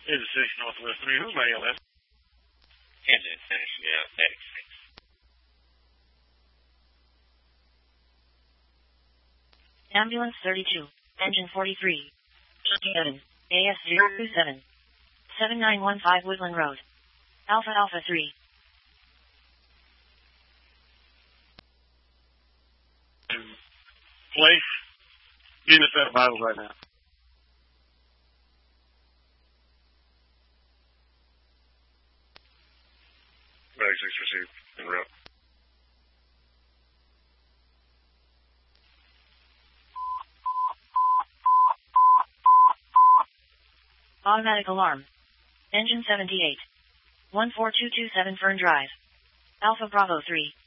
86 Northwest 3, who's my ALS? Engine finishing out next. Ambulance 32, engine 43. 7, AS027. 7915 Woodland Road. Alpha Alpha 3. Place. Getting us out of vitals right now. Bag 6 received. En route. Automatic alarm. Engine 78. 14227 Fern Drive. Alpha Bravo 3.